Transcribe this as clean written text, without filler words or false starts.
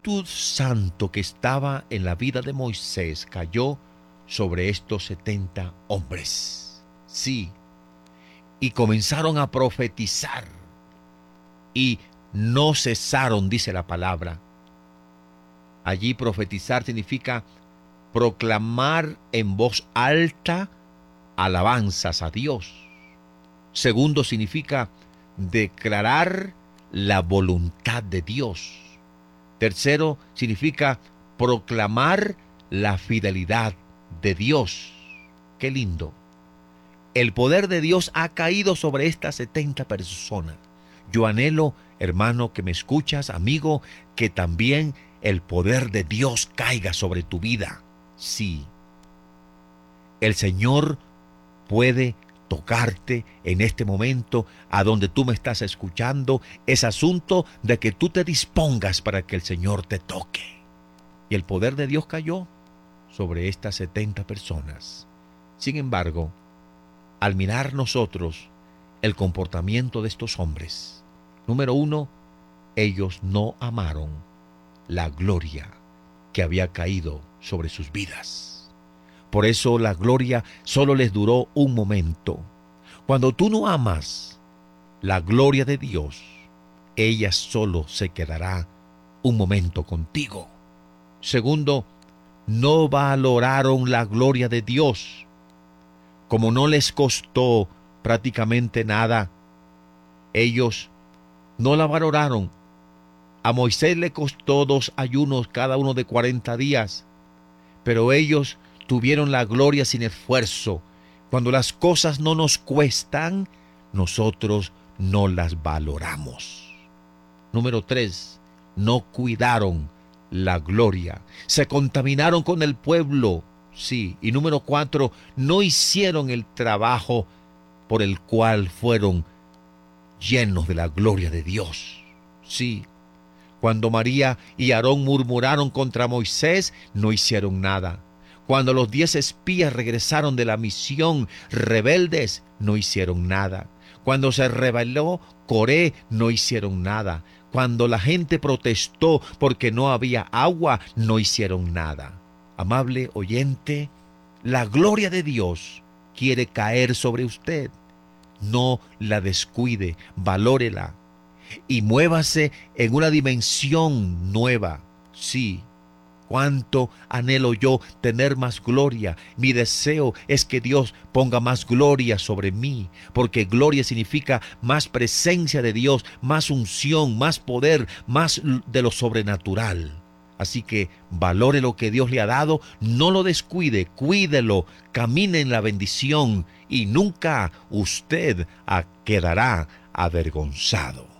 Espíritu Santo que estaba en la vida de Moisés cayó sobre estos 70 hombres. Sí, y comenzaron a profetizar y no cesaron, dice la palabra. Allí profetizar significa proclamar en voz alta alabanzas a Dios. Segundo, significa declarar la voluntad de Dios. Tercero, significa proclamar la fidelidad de Dios. ¡Qué lindo! El poder de Dios ha caído sobre estas 70 personas. Yo anhelo, hermano, que me escuchas, amigo, que también el poder de Dios caiga sobre tu vida. Sí, el Señor puede tocarte en este momento a donde tú me estás escuchando. Es asunto de que tú te dispongas para que el Señor te toque. Y el poder de Dios cayó sobre estas 70 personas. Sin embargo, al mirar nosotros el comportamiento de estos hombres, número uno, ellos no amaron la gloria que había caído sobre sus vidas. Por eso la gloria solo les duró un momento. Cuando tú no amas la gloria de Dios, ella solo se quedará un momento contigo. Segundo, no valoraron la gloria de Dios. Como no les costó prácticamente nada, ellos no la valoraron. A Moisés le costó 2 ayunos, cada uno de 40 días, pero ellos tuvieron la gloria sin esfuerzo. Cuando las cosas no nos cuestan, nosotros no las valoramos. Número 3, no cuidaron la gloria. Se contaminaron con el pueblo. Sí. Y número 4, no hicieron el trabajo por el cual fueron llenos de la gloria de Dios. Sí. Cuando María y Aarón murmuraron contra Moisés, no hicieron nada. Cuando los 10 espías regresaron de la misión rebeldes, no hicieron nada. Cuando se rebeló Coré, no hicieron nada. Cuando la gente protestó porque no había agua, no hicieron nada. Amable oyente, la gloria de Dios quiere caer sobre usted. No la descuide, valórela y muévase en una dimensión nueva. Sí. Cuánto anhelo yo tener más gloria. Mi deseo es que Dios ponga más gloria sobre mí, porque gloria significa más presencia de Dios, más unción, más poder, más de lo sobrenatural. Así que valore lo que Dios le ha dado, no lo descuide, cuídelo, camine en la bendición y nunca usted quedará avergonzado.